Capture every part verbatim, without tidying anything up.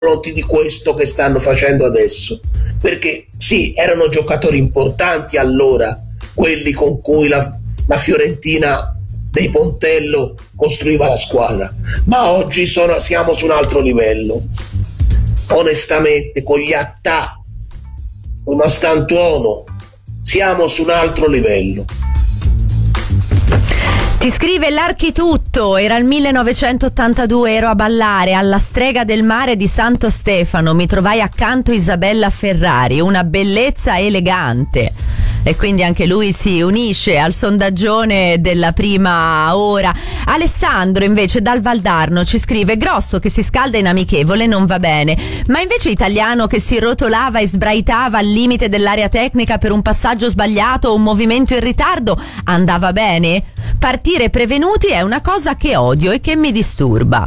confronti di questo che stanno facendo adesso, perché sì, erano giocatori importanti allora, quelli con cui la, la Fiorentina dei Pontello costruiva la squadra, ma oggi sono, siamo su un altro livello. Onestamente, con gli attà, con Mastantuono, siamo su un altro livello. Ti scrive l'Architutto, era il millenovecentottantadue, ero a ballare alla strega del mare di Santo Stefano, mi trovai accanto Isabella Ferrari, una bellezza elegante. E quindi anche lui si unisce al sondaggione della prima ora. Alessandro invece dal Valdarno ci scrive: Grosso che si scalda in amichevole non va bene, ma invece Italiano che si rotolava e sbraitava al limite dell'area tecnica per un passaggio sbagliato o un movimento in ritardo andava bene? Partire prevenuti è una cosa che odio e che mi disturba.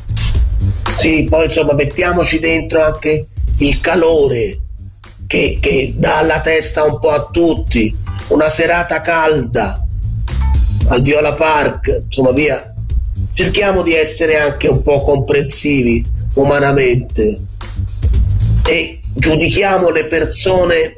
Sì, poi insomma mettiamoci dentro anche il calore che, che dà alla testa un po' a tutti, una serata calda al Viola Park, insomma via, cerchiamo di essere anche un po' comprensivi umanamente e giudichiamo le persone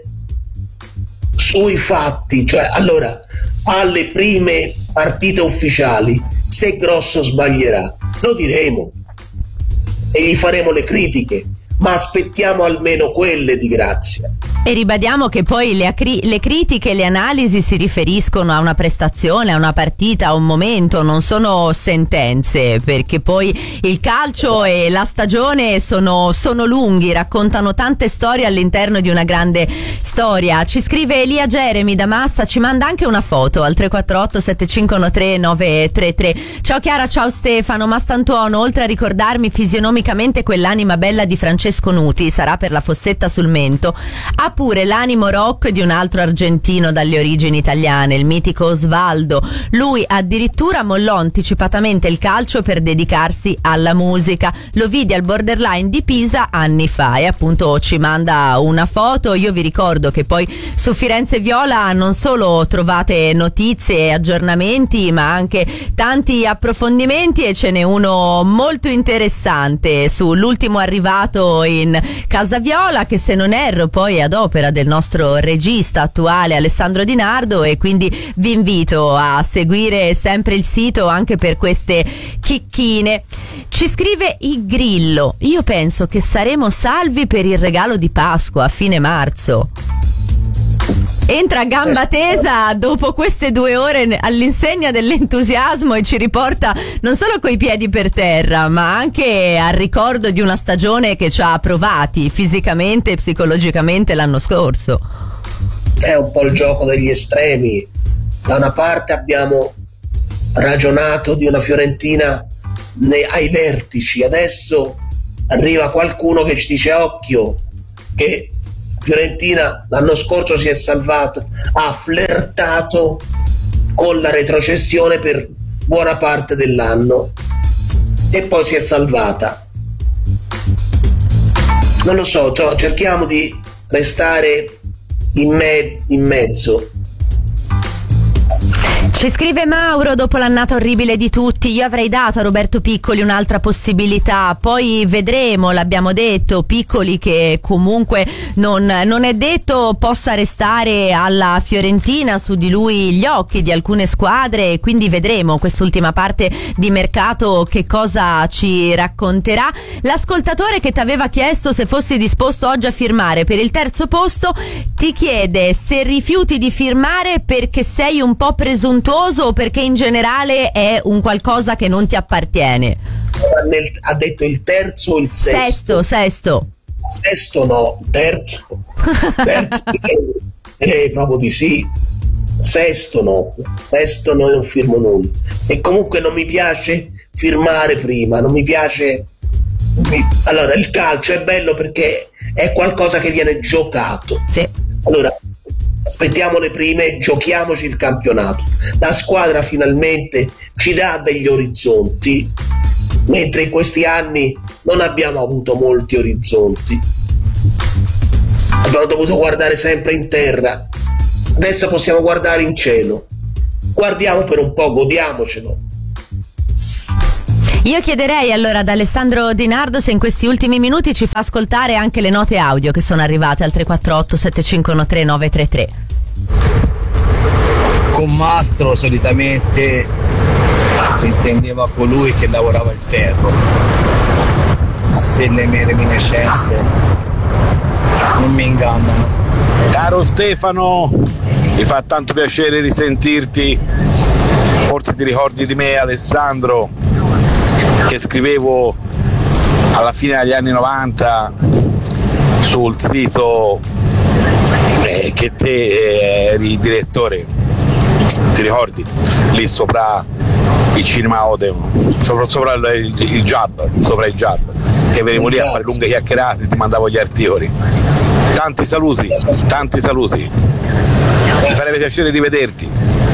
sui fatti, cioè allora alle prime partite ufficiali se Grosso sbaglierà lo diremo e gli faremo le critiche, ma aspettiamo almeno quelle di grazia. E ribadiamo che poi le, acri- le critiche e le analisi si riferiscono a una prestazione, a una partita, a un momento, non sono sentenze, perché poi il calcio e la stagione sono, sono lunghi, raccontano tante storie all'interno di una grande storia. Ci scrive Elia Jeremy da Massa, ci manda anche una foto al tre quattro otto sette cinque uno tre nove tre tre. Ciao Chiara, ciao Stefano, Mastantuono, oltre a ricordarmi fisionomicamente quell'anima bella di Francesco Nuti, sarà per la fossetta sul mento, ha pure l'animo rock di un altro argentino dalle origini italiane, il mitico Osvaldo. Lui addirittura mollò anticipatamente il calcio per dedicarsi alla musica. Lo vidi al Borderline di Pisa anni fa e appunto ci manda una foto. Io vi ricordo che poi su Firenze Viola non solo trovate notizie e aggiornamenti, ma anche tanti approfondimenti, e ce n'è uno molto interessante sull'ultimo arrivato in Casa Viola, che se non erro poi è ad opera del nostro regista attuale Alessandro Di Nardo, e quindi vi invito a seguire sempre il sito anche per queste chicchine. Ci scrive il Grillo: io penso che saremo salvi per il regalo di Pasqua a fine marzo. Entra a gamba tesa dopo queste due ore all'insegna dell'entusiasmo e ci riporta non solo coi piedi per terra, ma anche al ricordo di una stagione che ci ha provati fisicamente e psicologicamente l'anno scorso. È un po' il gioco degli estremi. Da una parte abbiamo ragionato di una Fiorentina ai vertici, adesso arriva qualcuno che ci dice occhio che Fiorentina l'anno scorso si è salvata, ha flirtato con la retrocessione per buona parte dell'anno e poi si è salvata. Non lo so, cioè, cerchiamo di restare in, me- in mezzo. Ci scrive Mauro: dopo l'annata orribile di tutti io avrei dato a Roberto Piccoli un'altra possibilità, poi vedremo, l'abbiamo detto, Piccoli che comunque non, non è detto possa restare alla Fiorentina, su di lui gli occhi di alcune squadre, quindi vedremo quest'ultima parte di mercato che cosa ci racconterà. L'ascoltatore che ti aveva chiesto se fossi disposto oggi a firmare per il terzo posto ti chiede se rifiuti di firmare perché sei un po' presuntuoso o perché in generale è un qualcosa che non ti appartiene. Nel, ha detto il terzo o il sesto? Sesto, sesto. Sesto no, terzo. Terzo direi proprio di sì. Sesto no, sesto no, non firmo nulla. E comunque non mi piace firmare prima, non mi piace. Allora, il calcio è bello perché è qualcosa che viene giocato. Sì. Allora, aspettiamo le prime, giochiamoci il campionato. La squadra finalmente ci dà degli orizzonti, mentre in questi anni non abbiamo avuto molti orizzonti. Abbiamo dovuto guardare sempre in terra. Adesso possiamo guardare in cielo. Guardiamo per un po', godiamocelo. Io chiederei allora ad Alessandro Di Nardo se in questi ultimi minuti ci fa ascoltare anche le note audio che sono arrivate al tre quattro otto sette cinque uno tre nove tre tre. Con Mastro solitamente si intendeva colui che lavorava il ferro, se le mie reminiscenze non mi ingannano. Caro Stefano, mi fa tanto piacere risentirti. Forse ti ricordi di me, Alessandro, che scrivevo alla fine degli anni novanta sul sito eh, che te eh, eri direttore, ti ricordi? Lì sopra il cinema Odeon, sopra, sopra il, il, il Jab, sopra il Jab, che venivo lì a fare lunghe chiacchierate e ti mandavo gli articoli. Tanti saluti, tanti saluti. Mi farebbe piacere rivederti.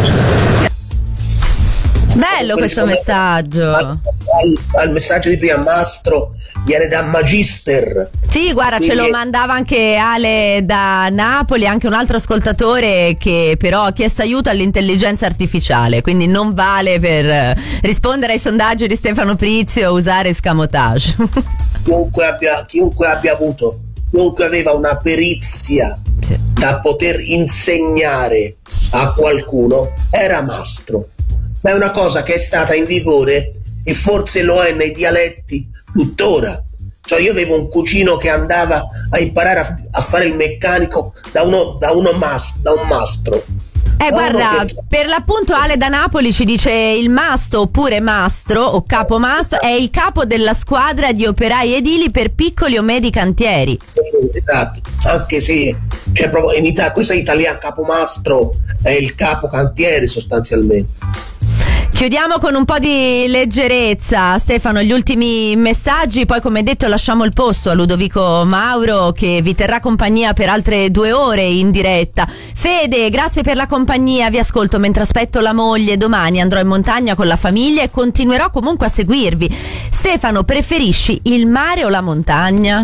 Bello questo messaggio. Al, al, al messaggio di prima, Mastro viene da Magister. Sì, guarda, Quindi... ce lo mandava anche Ale da Napoli, anche un altro ascoltatore che però ha chiesto aiuto all'intelligenza artificiale, quindi non vale per rispondere ai sondaggi di Stefano Prizio usare escamotage. Chiunque abbia, chiunque abbia avuto, chiunque aveva una perizia sì. da poter insegnare a qualcuno era Mastro. Ma è una cosa che è stata in vigore e forse lo è nei dialetti tuttora. Cioè io avevo un cugino che andava a imparare a, a fare il meccanico da uno, da uno mas, da un mastro. Eh guarda, che... per l'appunto Ale da Napoli ci dice il masto oppure mastro o capomastro è il capo della squadra di operai edili per piccoli o medi cantieri. Esatto, anche se c'è proprio in Italia, questo è italiano, capomastro è il capo cantiere sostanzialmente. Chiudiamo con un po' di leggerezza, Stefano, gli ultimi messaggi, poi come detto lasciamo il posto a Ludovico Mauro che vi terrà compagnia per altre due ore in diretta. Fede, grazie per la compagnia, vi ascolto mentre aspetto la moglie, domani andrò in montagna con la famiglia e continuerò comunque a seguirvi. Stefano, preferisci il mare o la montagna?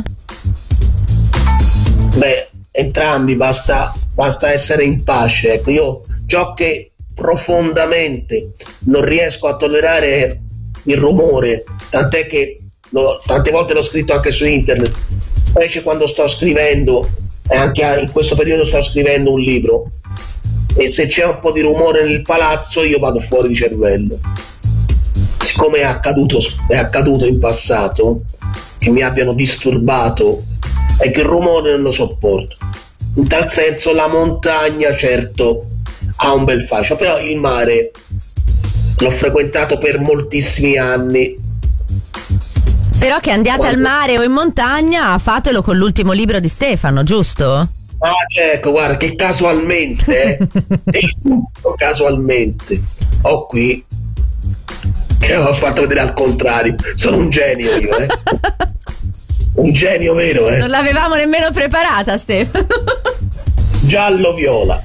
Beh, entrambi, basta, basta essere in pace, ecco, io ciò che profondamente non riesco a tollerare il rumore, tant'è che lo, tante volte l'ho scritto anche su internet, specie quando sto scrivendo, e anche in questo periodo sto scrivendo un libro, e se c'è un po' di rumore nel palazzo io vado fuori di cervello. Siccome è accaduto, è accaduto in passato che mi abbiano disturbato e che il rumore non lo sopporto, in tal senso la montagna certo ha un bel fascio, però il mare l'ho frequentato per moltissimi anni. Però che andiate Quando... al mare o in montagna, fatelo con l'ultimo libro di Stefano, giusto? Ah, ecco, guarda che casualmente, eh, è tutto casualmente. Ho qui che ho fatto vedere al contrario, sono un genio io, eh. Un genio vero, eh. Non l'avevamo nemmeno preparata, Stefano. Giallo-viola.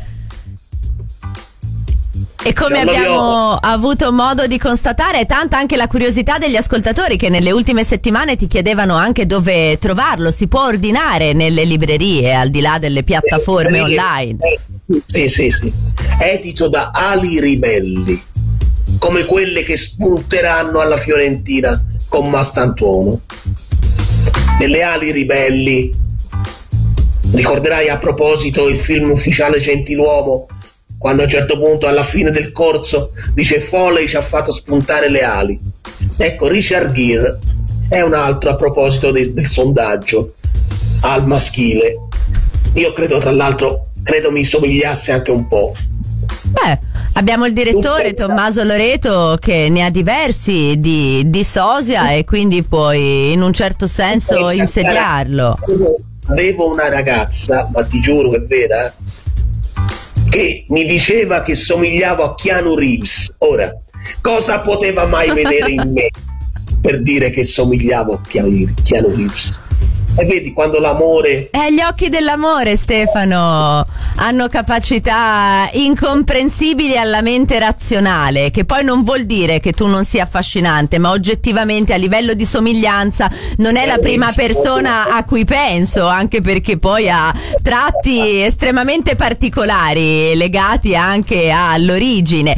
E come Giallo abbiamo viola. avuto modo di constatare, è tanta anche la curiosità degli ascoltatori che nelle ultime settimane ti chiedevano anche dove trovarlo. Si può ordinare nelle librerie, al di là delle piattaforme eh, online. Eh, sì, sì, sì. Edito da Ali Ribelli, come quelle che spunteranno alla Fiorentina con Mastantuono. Delle Ali Ribelli, ricorderai a proposito il film ufficiale Gentiluomo, quando a un certo punto alla fine del corso dice Foley ci ha fatto spuntare le ali. Ecco, Richard Gere è un altro a proposito de- del sondaggio al maschile. Io credo, tra l'altro, credo mi somigliasse anche un po'. Beh, abbiamo il direttore Tommaso Loreto che ne ha diversi di, di sosia e quindi puoi in un certo senso insediarlo. Avevo una ragazza, ma ti giuro che è vera, che mi diceva che somigliavo a Keanu Reeves. Ora, cosa poteva mai vedere in me per dire che somigliavo a Keanu Reeves? E vedi quando l'amore... Eh, gli occhi dell'amore, Stefano, hanno capacità incomprensibili alla mente razionale, che poi non vuol dire che tu non sia affascinante, ma oggettivamente a livello di somiglianza non è la prima persona a cui penso, anche perché poi ha tratti estremamente particolari legati anche all'origine.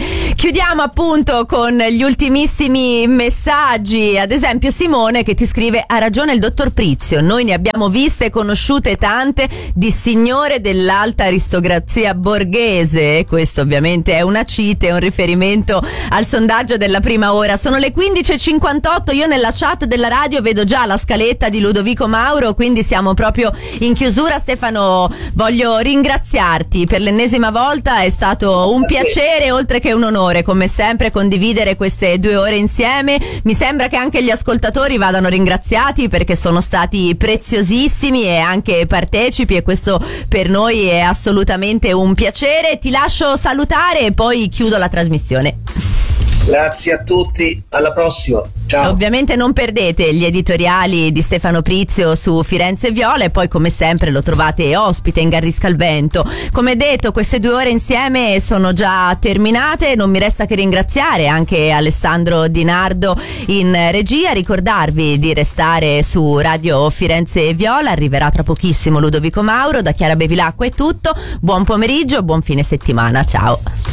Chiudiamo appunto con gli ultimissimi messaggi, ad esempio Simone che ti scrive: ha ragione il dottor Prizio, noi ne abbiamo viste e conosciute tante di signore dell'alta aristocrazia borghese. Questo ovviamente è una cita, è un riferimento al sondaggio della prima ora. Sono le quindici e cinquantotto, io nella chat della radio vedo già la scaletta di Ludovico Mauro, quindi siamo proprio in chiusura. Stefano, voglio ringraziarti per l'ennesima volta, è stato un piacere oltre che un onore come sempre condividere queste due ore insieme. Mi sembra che anche gli ascoltatori vadano ringraziati perché sono stati preziosissimi e anche partecipi, e questo per noi è assolutamente un piacere. Ti lascio salutare e poi chiudo la trasmissione. Grazie a tutti, alla prossima. Ciao. Ovviamente non perdete gli editoriali di Stefano Prizio su Firenze Viola, e poi come sempre lo trovate ospite in Garrisca al Vento. Come detto, queste due ore insieme sono già terminate, non mi resta che ringraziare anche Alessandro Di Nardo in regia, ricordarvi di restare su Radio Firenze Viola, arriverà tra pochissimo Ludovico Mauro. Da Chiara Bevilacqua è tutto, buon pomeriggio, buon fine settimana, ciao.